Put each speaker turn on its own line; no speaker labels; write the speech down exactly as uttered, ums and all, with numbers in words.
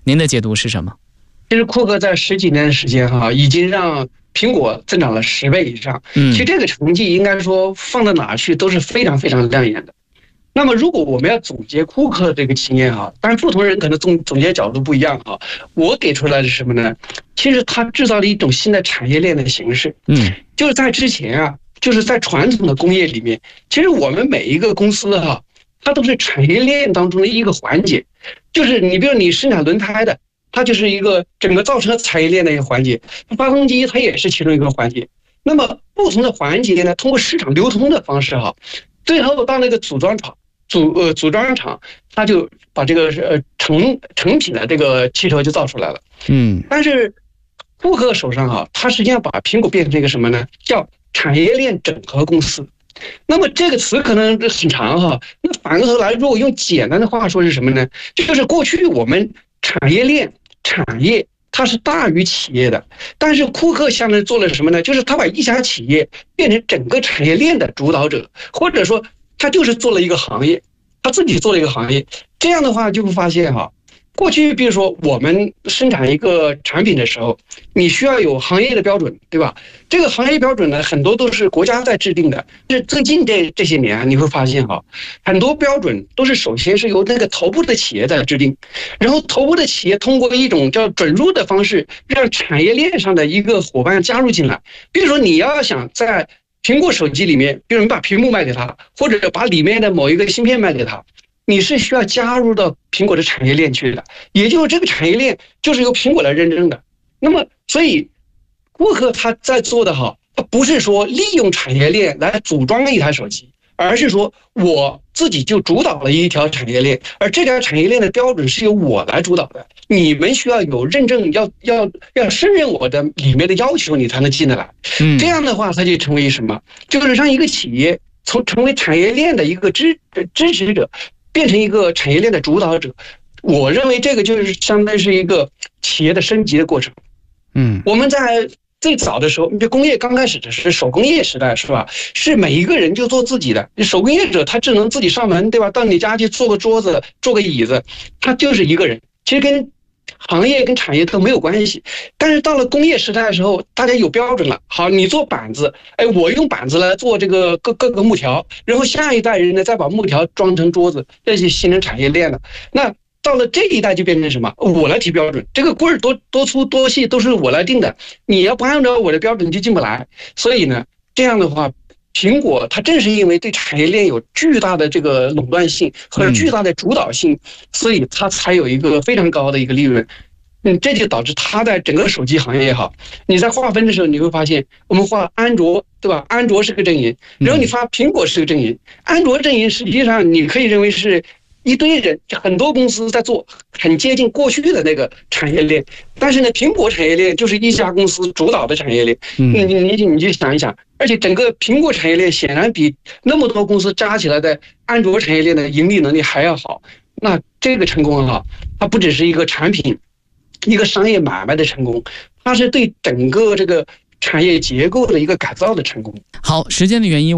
您的解读是什么？
其实库克在十几年的时间哈，已经让苹果增长了十倍以上。
嗯，
其实这个成绩应该说放到哪去都是非常非常亮眼的。那么如果我们要总结库克这个经验哈，当然不同人可能总总结角度不一样哈。我给出来的是什么呢？其实他制造了一种新的产业链的形式。
嗯，
就是在之前啊，就是在传统的工业里面，其实我们每一个公司哈，它都是产业链当中的一个环节。就是你比如你生产轮胎的，它就是一个整个造车产业链的一个环节，发动机它也是其中一个环节。那么不同的环节呢，通过市场流通的方式哈，最后到那个组装厂，组呃组装厂，它就把这个呃成成品的这个汽车就造出来了。
嗯，
但是库克手上哈，他实际上把苹果变成一个什么呢？叫产业链整合公司。那么这个词可能很长哈，那反过头来，如果用简单的话说是什么呢？就是过去我们产业链产业它是大于企业的，但是库克相当于做了什么呢？就是他把一家企业变成整个产业链的主导者，或者说他就是做了一个行业，他自己做了一个行业。这样的话就会发现哈，过去比如说我们生产一个产品的时候，你需要有行业的标准，对吧？这个行业标准呢，很多都是国家在制定的。是最近这这些年啊，你会发现哈，很多标准都是首先是由那个头部的企业在制定，然后头部的企业通过一种叫准入的方式，让产业链上的一个伙伴加入进来。比如说你要想在苹果手机里面，比如你把屏幕卖给他，或者把里面的某一个芯片卖给他，你是需要加入到苹果的产业链去的，也就是这个产业链就是由苹果来认证的。那么，所以库克他在做的哈，他不是说利用产业链来组装一台手机，而是说我自己就主导了一条产业链，而这条产业链的标准是由我来主导的。你们需要有认证，要要要胜任我的里面的要求，你才能进得来。
嗯，
这样的话，它就成为什么？就是让一个企业从成为产业链的一个支支持者，变成一个产业链的主导者。我认为这个就是相当于是一个企业的升级的过程。
嗯，
我们在最早的时候，这工业刚开始的是手工业时代，是吧？是每一个人就做自己的。手工业者他只能自己上门，对吧？到你家去做个桌子，做个椅子，他就是一个人，其实跟行业跟产业都没有关系。但是到了工业时代的时候，大家有标准了。好，你做板子，哎，我用板子来做这个各各个木条，然后下一代人呢再把木条装成桌子，这就形成产业链了。那到了这一代就变成什么？我来提标准，这个棍儿多多粗多细都是我来定的，你要不按照我的标准就进不来。所以呢，这样的话，苹果它正是因为对产业链有巨大的这个垄断性和巨大的主导性，嗯、所以它才有一个非常高的一个利润。嗯，这就导致它在整个手机行业也好，你在划分的时候，你会发现，我们画安卓，对吧？安卓是个阵营，然后你发苹果是个阵营，安卓阵营实际上你可以认为是一堆人，很多公司在做很接近过去的那个产业链，但是呢，苹果产业链就是一家公司主导的产业链。嗯，你你你就想一想，而且整个苹果产业链显然比那么多公司加起来的安卓产业链的盈利能力还要好。那这个成功哈，它不只是一个产品、一个商业买卖的成功，它是对整个这个产业结构的一个改造的成功。
好，时间的原因。